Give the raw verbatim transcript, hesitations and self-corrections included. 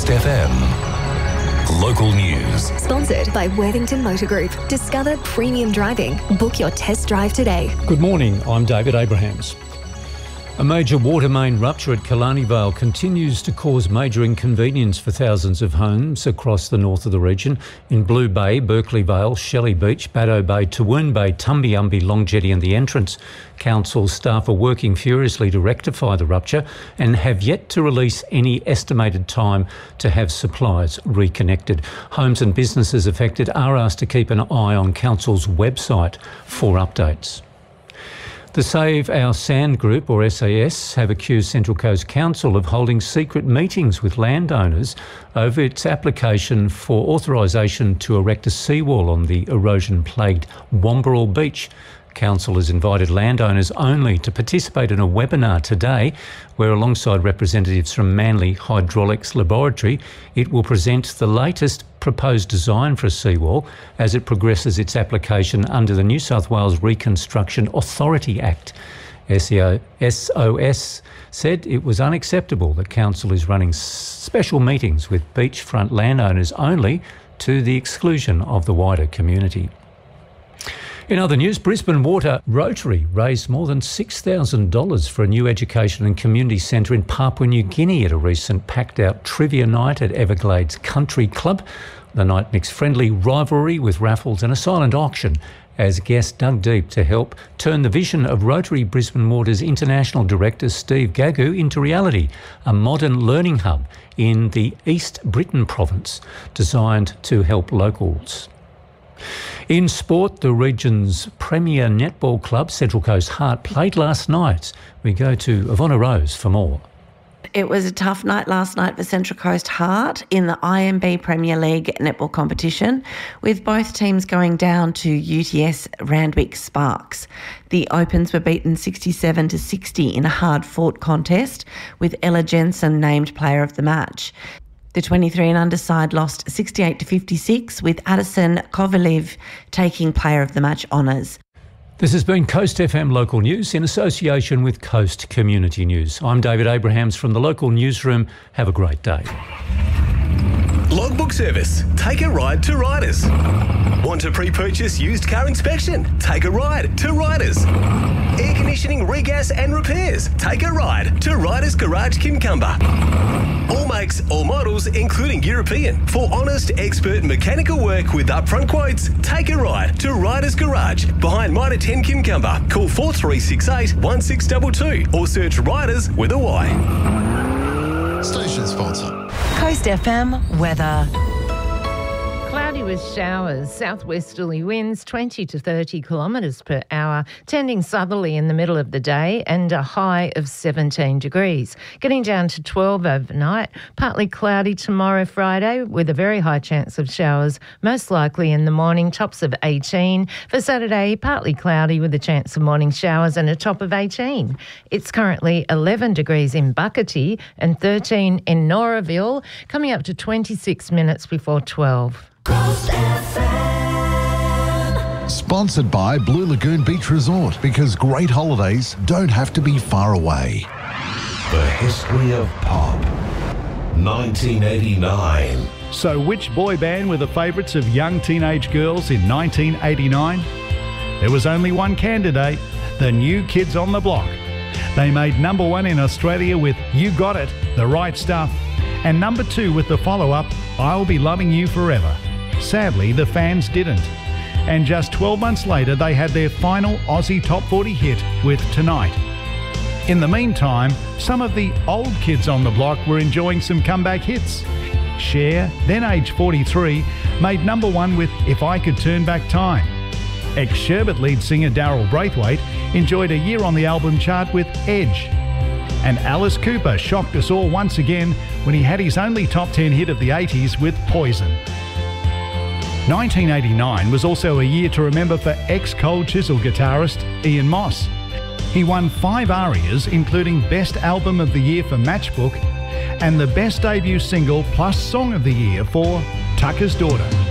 Coast F M. Local news. Sponsored by Worthington Motor Group. Discover premium driving. Book your test drive today. Good morning, I'm David Abrahams. A major water main rupture at Killarney Vale continues to cause major inconvenience for thousands of homes across the north of the region. In Blue Bay, Berkeley Vale, Shelley Beach, Baddo Bay, Tawoon Bay, Tumbiumbi, Long Jetty and the entrance. Council staff are working furiously to rectify the rupture and have yet to release any estimated time to have supplies reconnected. Homes and businesses affected are asked to keep an eye on Council's website for updates. The Save Our Sand Group, or S A S, have accused Central Coast Council of holding secret meetings with landowners over its application for authorisation to erect a seawall on the erosion-plagued Wamberal Beach. Council has invited landowners only to participate in a webinar today where, alongside representatives from Manly Hydraulics Laboratory, it will present the latest proposed design for a seawall as it progresses its application under the New South Wales Reconstruction Authority Act. S O S said it was unacceptable that Council is running special meetings with beachfront landowners only to the exclusion of the wider community. In other news, Brisbane Water Rotary raised more than six thousand dollars for a new education and community centre in Papua New Guinea at a recent packed-out trivia night at Everglades Country Club. The night mixed friendly rivalry with raffles and a silent auction as guests dug deep to help turn the vision of Rotary Brisbane Water's International Director Steve Gagu into reality, a modern learning hub in the East Britain province designed to help locals. In sport, the region's premier netball club, Central Coast Heart, played last night. We go to Ivonna Rose for more. It was a tough night last night for Central Coast Heart in the I M B Premier League netball competition, with both teams going down to U T S Randwick Sparks. The Opens were beaten sixty-seven to sixty in a hard-fought contest, with Ella Jensen named player of the match. The twenty-three and under side lost sixty-eight to fifty-six, with Addison Kovalev taking player of the match honours. This has been Coast F M Local News in association with Coast Community News. I'm David Abrahams from the local newsroom. Have a great day. Logbook service. Take a ride to Riders. Want to pre-purchase used car inspection? Take a ride to Riders. Air conditioning, regas and repairs? Take a ride to Riders Garage Kincumber. All makes, all models, including European. For honest, expert mechanical work with upfront quotes, take a ride to Riders Garage behind Mitre ten Kincumber. Call four three six eight, one six two two or search Riders with a Y. Station sponsor. Coast F M weather. Cloudy with showers, southwesterly winds twenty to thirty kilometres per hour, tending southerly in the middle of the day and a high of seventeen degrees. Getting down to twelve overnight, partly cloudy tomorrow Friday with a very high chance of showers, most likely in the morning, tops of eighteen. For Saturday, partly cloudy with a chance of morning showers and a top of eighteen. It's currently eleven degrees in Buckety and thirteen in Noraville, coming up to twenty-six minutes before twelve. Coast F M. Sponsored by Blue Lagoon Beach Resort, because great holidays don't have to be far away. The history of pop. nineteen eighty-nine. So which boy band were the favourites of young teenage girls in nineteen eighty-nine? There was only one candidate, the New Kids on the Block. They made number one in Australia with You Got It, The Right Stuff, and number two with the follow-up, I'll Be Loving You Forever. Sadly, the fans didn't. And just twelve months later, they had their final Aussie Top forty hit with Tonight. In the meantime, some of the old kids on the block were enjoying some comeback hits. Cher, then age forty-three, made number one with If I Could Turn Back Time. Ex-Sherbet lead singer Daryl Braithwaite enjoyed a year on the album chart with Edge. And Alice Cooper shocked us all once again when he had his only top ten hit of the eighties with Poison. nineteen eighty-nine was also a year to remember for ex-Cold Chisel guitarist Ian Moss. He won five ARIAs, including Best Album of the Year for Matchbook and the Best Debut Single plus Song of the Year for Tucker's Daughter.